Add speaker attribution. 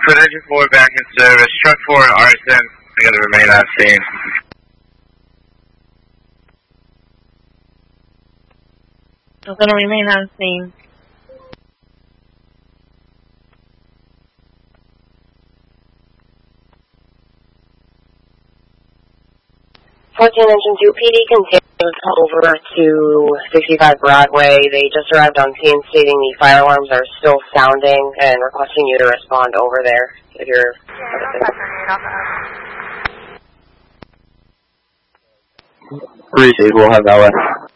Speaker 1: Put engine 4 back in service. Truck 4 and arson. I gotta remain on scene.
Speaker 2: I'm gonna remain on scene.
Speaker 3: Engine 2 PD continues over to 65 Broadway. They just arrived on scene stating the fire alarms are still sounding and requesting you to respond over there if you're...
Speaker 4: Receive, we'll have that one.